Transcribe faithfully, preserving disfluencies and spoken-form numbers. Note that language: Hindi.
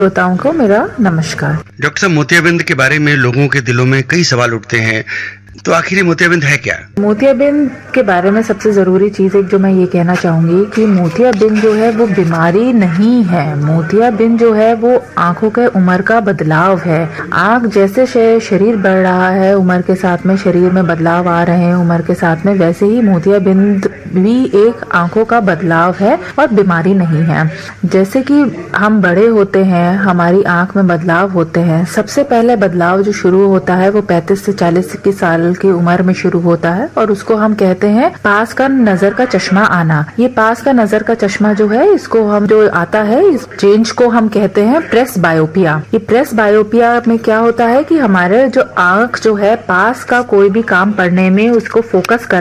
श्रोताओं को मेरा नमस्कार। डॉक्टर साहब, मोतियाबिंद के बारे में लोगों के दिलों में कई सवाल उठते हैं, तो आखिर ये मोतियाबिंद है क्या? मोतियाबिंद के बारे में सबसे जरूरी चीज एक जो मैं ये कहना चाहूंगी कि मोतियाबिंद जो है वो बीमारी नहीं है। मोतियाबिंद जो है वो आंखों के उम्र का बदलाव है। आंख जैसे शरीर बढ़ रहा है, उम्र के साथ में शरीर में बदलाव आ रहे हैं उम्र के साथ में, वैसे ही मोतियाबिंद भी एक आंखों का बदलाव है और बीमारी नहीं है। जैसे कि हम बड़े होते हैं, हमारी आंख में बदलाव होते हैं। सबसे पहले बदलाव जो शुरू होता है वो पैंतीस से चालीस की साल की उम्र में शुरू होता है और उसको हम कहते हैं पास का नजर का चश्मा आना। ये पास का नजर का चश्मा जो है, इसको हम जो आता है, इस चेंज को हम कहते हैं प्रेस बायोपिया। ये प्रेस बायोपिया में क्या होता है कि हमारे जो आंख जो है पास का कोई भी काम पढ़ने में उसको फोकस कर